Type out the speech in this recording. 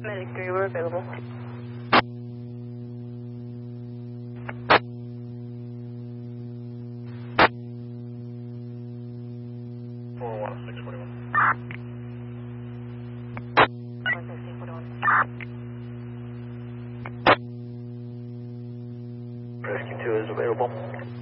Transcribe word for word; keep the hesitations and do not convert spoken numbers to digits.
Medic three, we're available. four one six four one. one sixteen forty-one. Rescue two is available.